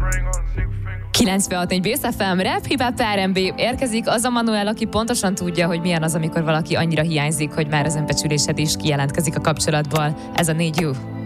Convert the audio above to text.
96.4 Base FM, rap, hip-hop, R&B. Érkezik az a Manuel, aki pontosan tudja, hogy milyen az, amikor valaki annyira hiányzik, hogy már az önbecsülésed is kijelentkezik a kapcsolatból. Ez a Need You.